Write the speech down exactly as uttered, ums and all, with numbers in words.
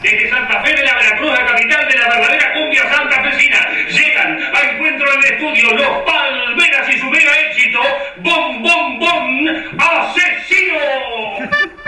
Desde Santa Fe de la Veracruz, la capital de la verdadera cumbia santafesina, llegan a encuentro en el estudio Los Palmeras y su mega éxito, Bomba